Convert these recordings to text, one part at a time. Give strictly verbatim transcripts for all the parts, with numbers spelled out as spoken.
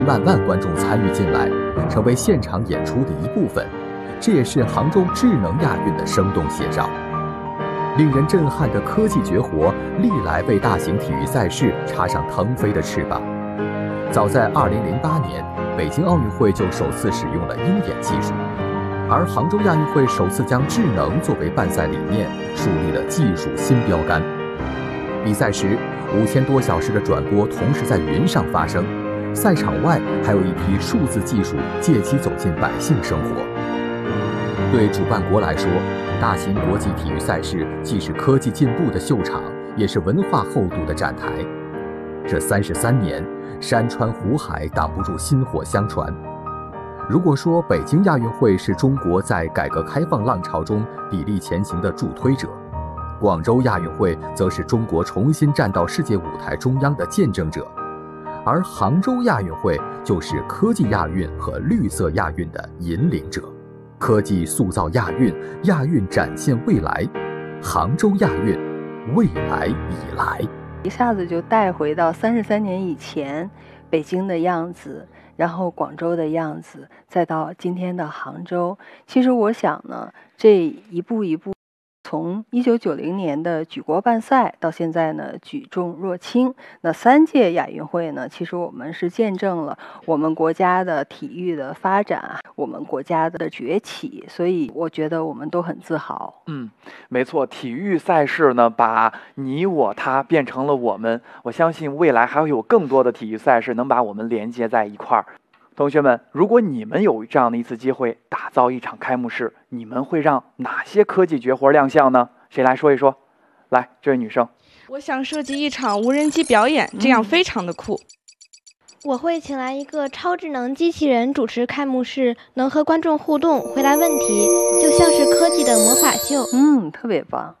万万观众参与进来，成为现场演出的一部分。这也是杭州智能亚运的生动写照。令人震撼的科技绝活，历来为大型体育赛事插上腾飞的翅膀。早在二零零八年，北京奥运会就首次使用了鹰眼技术，而杭州亚运会首次将智能作为办赛理念，树立了技术新标杆。比赛时，五千多小时的转播同时在云上发生，赛场外还有一批数字技术借机走进百姓生活。对主办国来说，大型国际体育赛事既是科技进步的秀场，也是文化厚度的展台。这三十三年，山川湖海挡不住薪火相传。如果说北京亚运会是中国在改革开放浪潮中砥砺前行的助推者，广州亚运会则是中国重新站到世界舞台中央的见证者，而杭州亚运会就是科技亚运和绿色亚运的引领者。科技塑造亚运，亚运展现未来，杭州亚运，未来已来。 一下子就带回到三十三年以前北京的样子，然后广州的样子，再到今天的杭州。其实我想呢，这一步一步，从一九九零年的举国办赛到现在呢举重若轻，那三届亚运会呢，其实我们是见证了我们国家的体育的发展，我们国家的崛起，所以我觉得我们都很自豪。 嗯，没错，体育赛事呢，把你我他变成了我们。我相信未来还会有更多的体育赛事能把我们连接在一块儿。同学们，如果你们有这样的一次机会，打造一场开幕式，你们会让哪些科技绝活亮相呢？谁来说一说？来，这位女生。 我想设计一场无人机表演，这样非常的酷。 我会请来一个超智能机器人主持开幕式，能和观众互动，回答问题，就像是科技的魔法秀。 嗯，特别棒。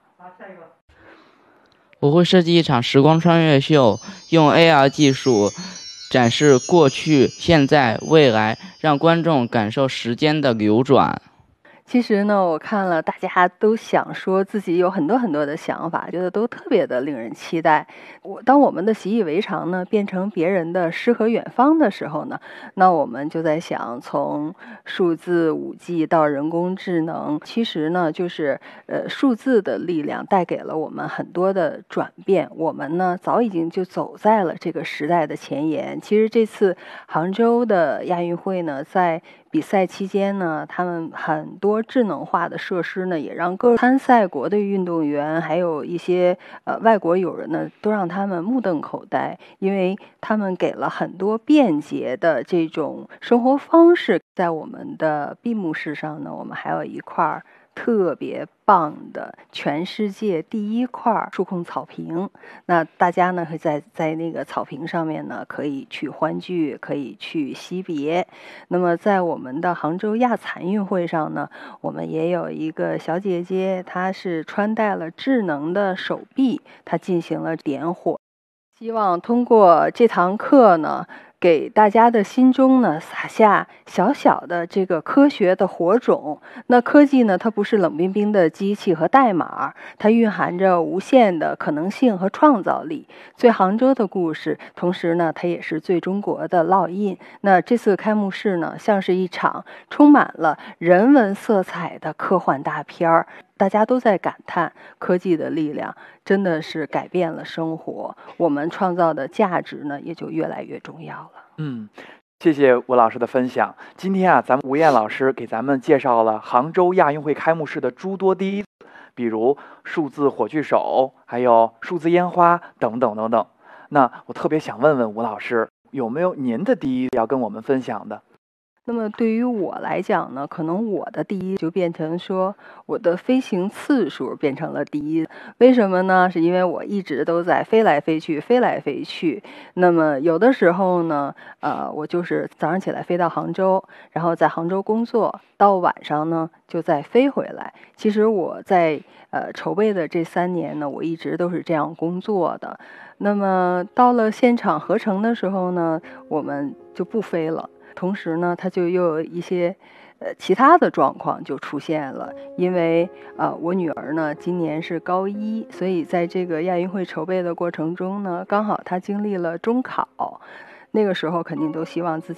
我会设计一场时光穿越秀，用 A R 技术展示过去、现在、未来，让观众感受时间的流转。 其实呢，我看了大家都想说自己有很多很多的想法，觉得都特别的令人期待。我当我们的习以为常呢变成别人的诗和远方的时候呢，那我们就在想，从数字 五 G 到人工智能，其实呢就是呃数字的力量带给了我们很多的转变。我们呢早已经就走在了这个时代的前沿。其实这次杭州的亚运会呢，在比赛期间呢，他们很多智能化的设施呢，也让各参赛国的运动员，还有一些呃外国友人呢，都让他们目瞪口呆，因为他们给了很多便捷的这种生活方式。在我们的闭幕式上呢，我们还有一块特别棒的全世界第一块触控草坪，那大家呢会在在那个草坪上面呢可以去欢聚，可以去惜别。那么在我们的杭州亚残运会上呢，我们也有一个小姐姐，她是穿戴了智能的手臂，她进行了点火。希望通过这堂课呢，给大家的心中呢撒下小小的这个科学的火种。那科技呢，它不是冷冰冰的机器和代码，它蕴含着无限的可能性和创造力。最杭州的故事，同时呢，它也是最中国的烙印。那这次开幕式呢，像是一场充满了人文色彩的科幻大片儿。大家都在感叹科技的力量真的是改变了生活，我们创造的价值呢也就越来越重要了。 嗯，谢谢吴老师的分享。今天啊，咱们吴燕老师给咱们介绍了杭州亚运会开幕式的诸多第一，比如数字火炬手，还有数字烟花等等等等。那我特别想问问吴老师，有没有您的第一要跟我们分享的？ 那么对于我来讲呢，可能我的第一就变成说我的飞行次数变成了第一。为什么呢？是因为我一直都在飞来飞去飞来飞去。那么有的时候呢呃，我就是早上起来飞到杭州，然后在杭州工作，到晚上呢就再飞回来。其实我在呃筹备的这三年呢，我一直都是这样工作的。那么到了现场合成的时候呢，我们就不飞了。同时呢，它就又有一些呃其他的状况就出现了。因为呃我女儿呢今年是高一，所以在这个亚运会筹备的过程中呢，刚好她经历了中考，那个时候肯定都希望自己